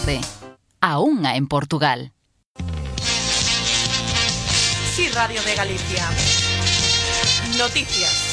tarde. A unha en Portugal. Sí, Radio de Galicia. Noticias.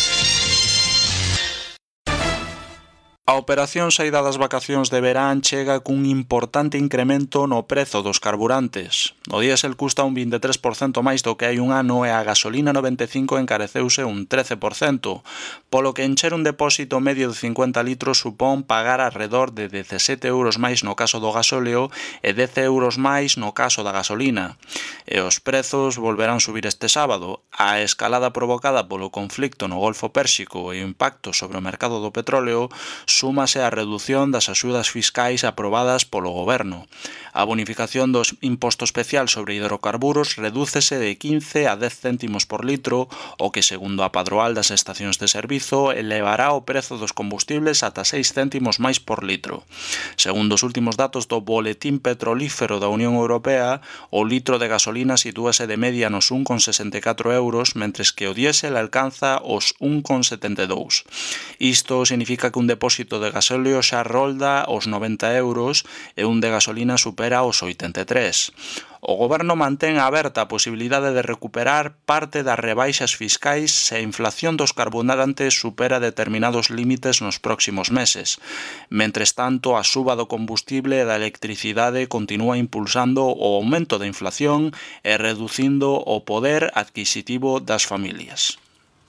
A operación saída das vacacións de verán chega cun importante incremento no prezo dos carburantes. O diésel custa un 23% máis do que hai un ano e a gasolina 95 encareceuse un 13%, polo que encher un depósito medio de 50 litros supón pagar arredor de 17 euros máis no caso do gasóleo e 10 euros máis no caso da gasolina. E os prezos volverán subir este sábado. A escalada provocada polo conflicto no Golfo Pérsico e o impacto sobre o mercado do petróleo súmase a redución das axudas fiscais aprobadas polo Goberno. A bonificación dos imposto especial sobre hidrocarburos redúcese de 15 a 10 céntimos por litro, o que, segundo a padroal das estacións de servizo, elevará o prezo dos combustibles ata 6 céntimos máis por litro. Segundo os últimos datos do Boletín Petrolífero da Unión Europea, o litro de gasolina sitúase de media nos 1,64 euros, mentres que o diésel alcanza os 1,72. Isto significa que un depósito de gasóleo xa rolda os 90 euros e un de gasolina supera os 83. O Goberno mantén aberta a posibilidade de recuperar parte das rebaixas fiscais se a inflación dos carburantes supera determinados límites nos próximos meses. Mentres tanto, a suba do combustible e da electricidade continúa impulsando o aumento da inflación e reducindo o poder adquisitivo das familias.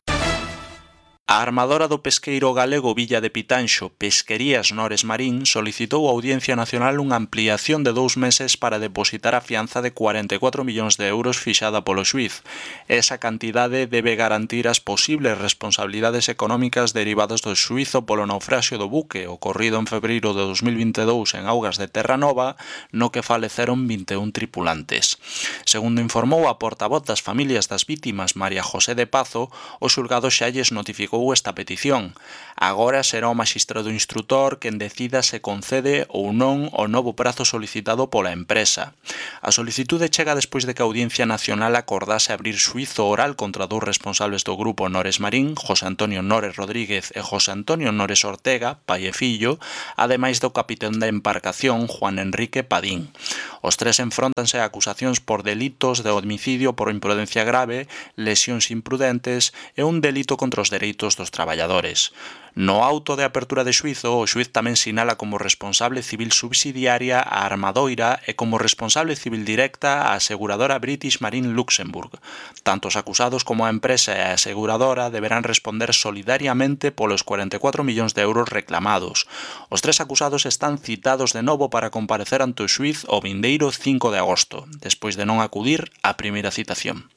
A armadora do pesqueiro galego Villa de Pitanxo, Pesquerías Nores Marín, solicitou á Audiencia Nacional unha ampliación de 2 meses para depositar a fianza de 44 millóns de euros fixada polo xuíz. Esa cantidade debe garantir as posibles responsabilidades económicas derivadas do xuízo polo naufraxio do buque ocorrido en febreiro de 2022 en augas de Terranova, no que faleceron 21 tripulantes. Segundo informou a portavoz das familias das vítimas, María José de Pazo, o xulgado xa lles notificou esta petición. Agora será o maxistrado instrutor quen decida se concede ou non o novo prazo solicitado pola empresa. A solicitude chega despois de que a Audiencia Nacional acordase abrir xuízo oral contra 2 responsables do grupo Nores Marín, José Antonio Nores Rodríguez e José Antonio Nores Ortega, pai e fillo, ademais do capitán da embarcación, Juan Enrique Padín. Os tres enfróntanse a acusacións por delitos de homicidio por imprudencia grave, lesións imprudentes e un delito contra os dereitos dos traballadores. No auto de apertura de xuízo, o xuíz tamén sinala como responsable civil subsidiaria a Armadoira e como responsable civil directa a aseguradora British Marine Luxembourg. Tanto os acusados como a empresa e a aseguradora deberán responder solidariamente polos 44 millóns de euros reclamados. Os tres acusados están citados de novo para comparecer ante o xuíz o vindeiro 5 de agosto, despois de non acudir á primeira citación.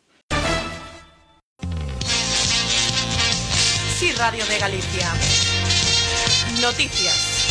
Sí, Radio de Galicia. Noticias.